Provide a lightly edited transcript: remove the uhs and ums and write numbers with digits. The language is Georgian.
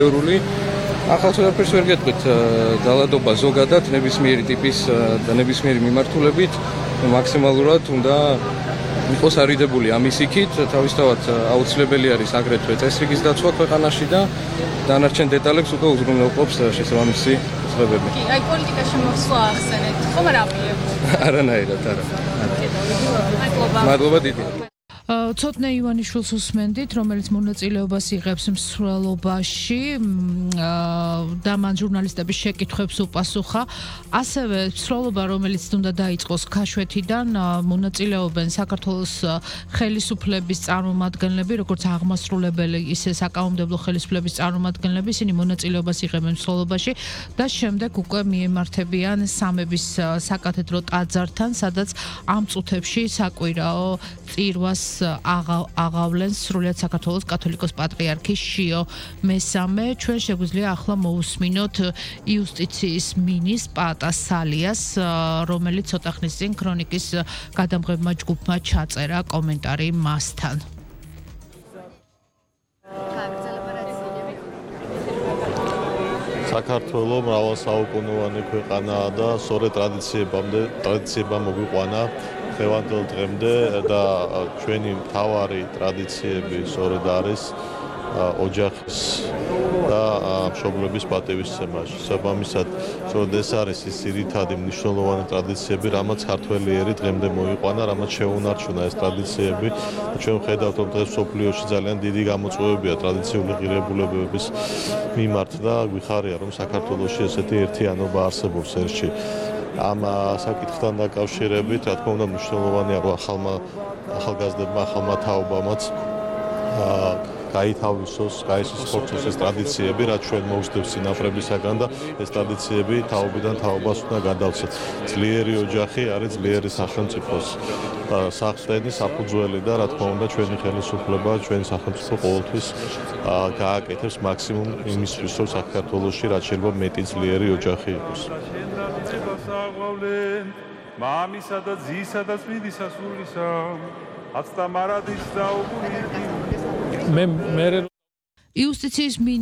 ახალ ყველაფერს ვერ გეტყვით, ძალადობა ზოგადად ნებისმიერი ტიპის და ნებისმიერი მიმართულებით მაქსიმალურად უნდა იყოს არიდებული ამის იქით, თავისთავად აუცილებელი არის აგრეთვე წესრიგის დაცვა ქვეყანაში და დანარჩენ დეტალებს უკვე უზრუნველყოფს შესაბამისი ცვლილებები. კი, აი პოლიტიკაში მოსვლა ახსენეთ, ხომ არ აპირებთ? არანაირად არა. მადლობა დიდი. ცოტნე ივანიშვილს უსმენდით, რომელიც მონაწილეობას იღებს მსვლელობაში და მან ჟურნალისტების შეკითხვებს უპასუხა. ასევე მსვლელობა, რომელიც უნდა დაიწყოს ქაშვეთიდან, მონაწილეობენ საქართველოს ხელისუფლების წარმომადგენლები, როგორც აღმასრულებელი, ისე საკანონმდებლო ხელისუფლების წარმომადგენლები, ისინი მონაწილეობას იღებენ მსვლელობაში და შემდეგ უკვე მიემართებიან სამების საკათედრო ტაძართან, სადაც ამ წუთებში საკვირაო წირვას აღავლენ სრულიად საქართველოს კათოლიკოს პატრიარქი შიო მესამე. ჩვენ შეგვიძლია ახლა მოусმინოთ იუსტიციის მინისტრ პატა სალიას, რომელიც ცოტა ხნის წინ ქრონიკის გადამღებმა ჯგუფმა ჩაწერა კომენტარი მასთან. საქართველო მრავალსაუკუნოვანი ქვეყანაა და სწორედ ტრადიციებმა მოგვიყვანა ხევანდელ დღემდე და ჩვენი მთავარი ტრადიციები სწორედ არის ოჯახის და მშობლების პატივისცემა. შესაბამისად, სწორედ ეს არის ის ძირითადი მნიშვნელოვანი ტრადიციები, რამაც ქართველიერი დღემდე მოიყვანა, რამაც შეუნარჩუნა ეს ტრადიციები. ჩვენ ვხედავთ, რომ დღეს მსოფლიოში ძალიან დიდი გამოწვევებია ტრადიციული ღირებულებების მიმართ და გვიხარია, რომ საქართველოში ესეთი ერთიანობა არსებობს ერთში. ამ საკითხთან დაკავშირებით, რა თქმა უნდა, მნიშვნელოვანია, რომ ახალგაზრდებმა, ახალმა თაობამაც გაითავისოს, გაისხორცოს ეს ტრადიციები, რაც ჩვენ მოგვსდევს წინაპრებისაგან და ეს ტრადიციები თაობიდან თაობას უნდა გადავცეთ. ძლიერი ოჯახი არის ძლიერი სახელმწიფოს სახსრდენი საფუძველი და რა თქმა უნდა, ჩვენი ხელისუფლება, ჩვენი სახელმწიფო ყოველთვის გააკეთებს მაქსიმუმ იმისთვის, რომ საქართველოში რაც შეიძლება მეტი ძლიერი ოჯახი იყოს. მამისა და ძისა და წმინდისა სულისა აცტამარადის და უგუნი იუსტიციის